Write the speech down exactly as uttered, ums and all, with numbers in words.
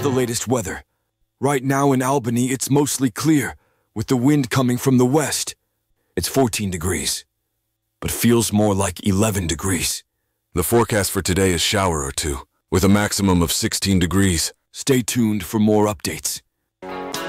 the latest weather. Right now in Albany, it's mostly clear, with the wind coming from the west. It's fourteen degrees, but feels more like eleven degrees. The forecast for today is shower or two, with a maximum of sixteen degrees. Stay tuned for more updates.